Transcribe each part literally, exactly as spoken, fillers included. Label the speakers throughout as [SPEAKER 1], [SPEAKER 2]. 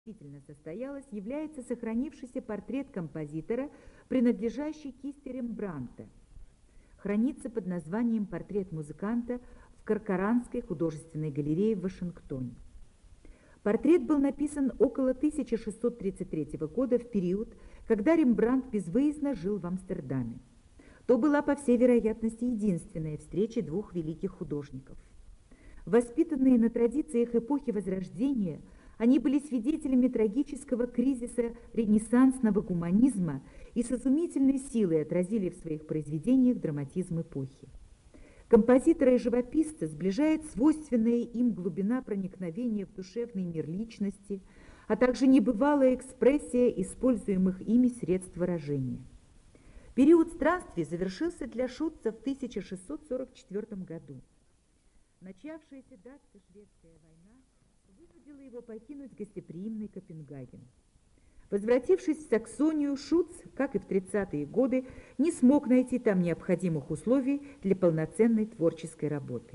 [SPEAKER 1] действительно состоялось, является сохранившийся портрет композитора, принадлежащий кисти Рембрандта. Хранится под названием «Портрет музыканта» в Коркоранской художественной галерее в Вашингтоне. Портрет был написан около тысяча шестьсот тридцать третьего года, в период, когда Рембрандт безвыездно жил в Амстердаме. То была, по всей вероятности, единственная встреча двух великих художников. Воспитанные на традициях эпохи Возрождения, они были свидетелями трагического кризиса ренессансного гуманизма и с изумительной силой отразили в своих произведениях драматизм эпохи. Композитора и живописца сближает свойственная им глубина проникновения в душевный мир личности, а также небывалая экспрессия используемых ими средств выражения. Период странствий завершился для Шутца в тысяча шестьсот сорок четвёртом году. Начавшаяся датско-шведская война вынудила его покинуть гостеприимный Копенгаген. Возвратившись в Саксонию, Шутц, как и в тридцатые годы, не смог найти там необходимых условий для полноценной творческой работы.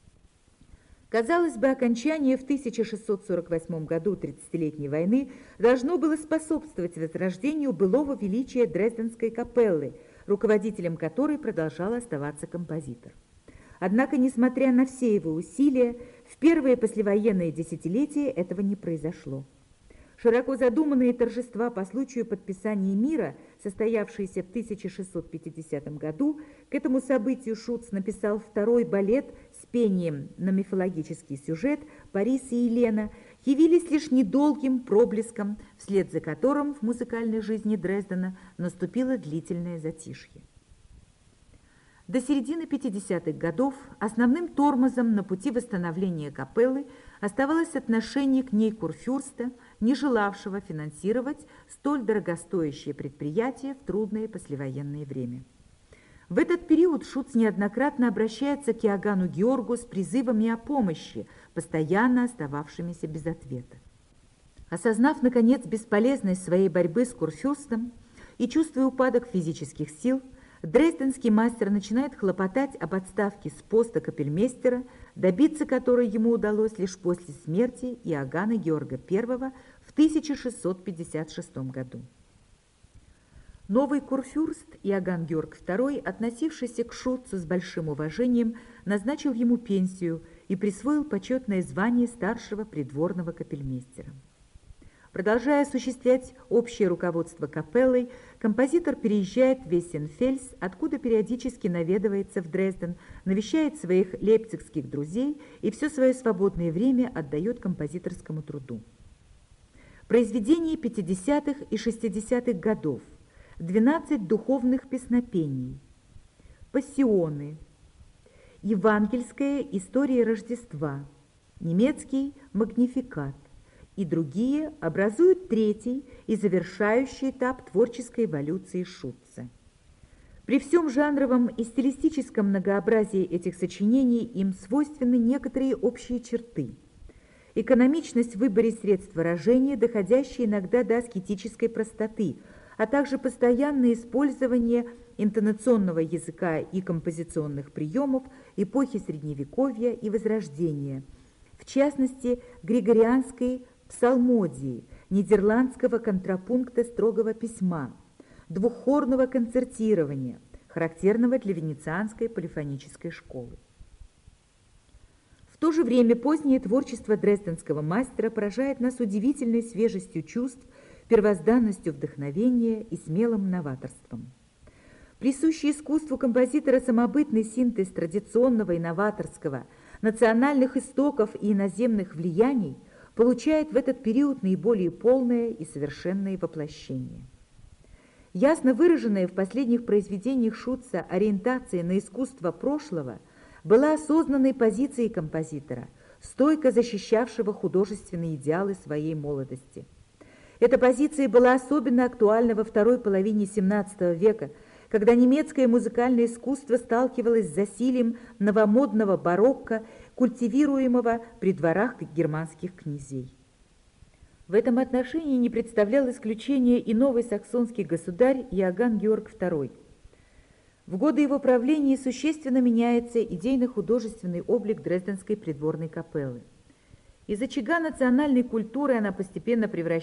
[SPEAKER 1] Казалось бы, окончание в тысяча шестьсот сорок восьмом году тридцатилетней войны должно было способствовать возрождению былого величия Дрезденской капеллы, руководителем которой продолжал оставаться композитор. Однако, несмотря на все его усилия, в первые послевоенные десятилетия этого не произошло. Широко задуманные торжества по случаю подписания мира, состоявшиеся в тысяча шестьсот пятидесятом году, к этому событию Шутц написал второй балет с пением на мифологический сюжет «Парис и Елена», явились лишь недолгим проблеском, вслед за которым в музыкальной жизни Дрездена наступило длительное затишье. До середины пятидесятых годов основным тормозом на пути восстановления капеллы оставалось отношение к ней курфюрста, не желавшего финансировать столь дорогостоящее предприятие в трудное послевоенное время. В этот период Шутц неоднократно обращается к Иоганну Георгу с призывами о помощи, постоянно остававшимися без ответа. Осознав, наконец, бесполезность своей борьбы с курфюрстом и чувствуя упадок физических сил, дрезденский мастер начинает хлопотать об отставке с поста капельмейстера, добиться которой ему удалось лишь после смерти Иоганна Георга Первого в тысяча шестьсот пятьдесят шестом году. Новый курфюрст Иоганн Георг Второй, относившийся к Шутцу с большим уважением, назначил ему пенсию и присвоил почетное звание старшего придворного капельмейстера. Продолжая осуществлять общее руководство капеллой, композитор переезжает в Вессенфельс, откуда периодически наведывается в Дрезден, навещает своих лейпцигских друзей и все свое свободное время отдает композиторскому труду. Произведения пятидесятых и шестидесятых годов, двенадцать духовных песнопений, пассионы, евангельская история Рождества, немецкий магнификат и другие образуют третий и завершающий этап творческой эволюции Шутца. При всем жанровом и стилистическом многообразии этих сочинений им свойственны некоторые общие черты. Экономичность в выборе средств выражения, доходящая иногда до аскетической простоты, а также постоянное использование интонационного языка и композиционных приемов эпохи Средневековья и Возрождения, в частности, григорианской псалмодии, нидерландского контрапункта строгого письма, двуххорного концертирования, характерного для венецианской полифонической школы. В то же время позднее творчество дрезденского мастера поражает нас удивительной свежестью чувств, первозданностью вдохновения и смелым новаторством. Присущий искусству композитора самобытный синтез традиционного и новаторского, национальных истоков и иноземных влияний получает в этот период наиболее полное и совершенное воплощение. Ясно выраженная в последних произведениях Шутца ориентация на искусство прошлого была осознанной позицией композитора, стойко защищавшего художественные идеалы своей молодости. Эта позиция была особенно актуальна во второй половине семнадцатого века, когда немецкое музыкальное искусство сталкивалось с засилием новомодного барокко, культивируемого при дворах германских князей. В этом отношении не представлял исключения и новый саксонский государь Иоганн Георг Второй. В годы его правления существенно меняется идейно-художественный облик Дрезденской придворной капеллы. Из очага национальной культуры она постепенно превращается